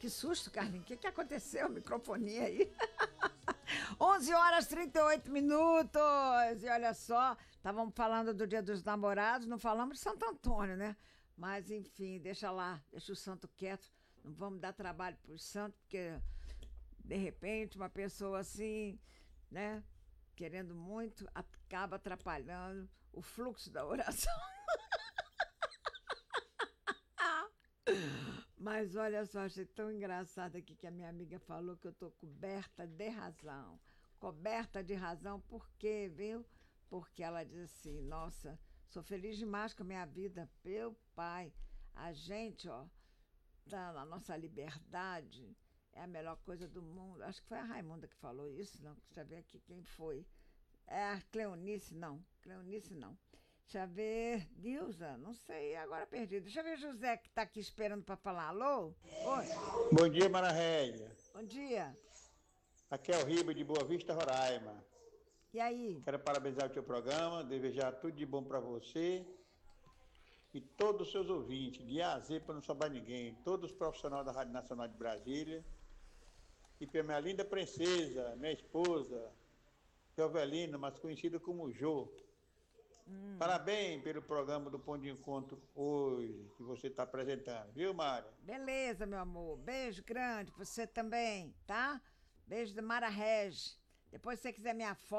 Que susto, Carlinhos. O que aconteceu? Microfonia aí. 11 horas 38 minutos. E olha só, estávamos falando do Dia dos Namorados, não falamos de Santo Antônio, né? Mas, enfim, deixa lá, deixa o santo quieto. Não vamos dar trabalho para os santos, porque, de repente, uma pessoa assim, né, querendo muito, acaba atrapalhando o fluxo da oração. Mas olha só, achei tão engraçado aqui que a minha amiga falou que eu estou coberta de razão. Coberta de razão, por quê, viu? Porque ela diz assim, nossa, sou feliz demais com a minha vida. Meu pai, a gente, ó, tá na nossa liberdade, é a melhor coisa do mundo. Acho que foi a Raimunda que falou isso, não? Deixa eu ver aqui quem foi. É a Cleonice, não. Cleonice, não. Deixa eu ver. Dilza, não sei, agora perdi. Deixa eu ver José, que está aqui esperando para falar. Alô? Oi. Bom dia, Mana Régia. Bom dia. Aqui é o Riba de Boa Vista, Roraima. E aí? Quero parabenizar o teu programa, desejar tudo de bom para você e todos os seus ouvintes, de A a Z para não sobrar ninguém, todos os profissionais da Rádio Nacional de Brasília e para minha linda princesa, minha esposa, Jovelina, mais conhecida como Jô. Parabéns pelo programa do Ponto de Encontro hoje, que você está apresentando, viu, Mária? Beleza, meu amor. Beijo grande para você também, tá? Beijo da Mara Regi. Depois, se você quiser minha foto,